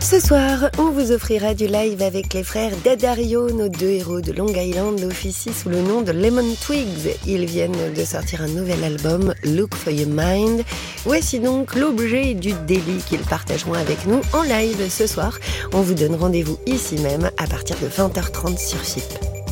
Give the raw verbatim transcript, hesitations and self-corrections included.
Ce soir, on vous offrira du live avec les frères Daddario. Nos deux héros de Long Island officient sous le nom de Lemon Twigs. Ils viennent de sortir un nouvel album, Look for Your Mind. Voici donc l'objet du délit qu'ils partageront avec nous en live ce soir. On vous donne rendez-vous ici même à partir de vingt heures trente sur F I P.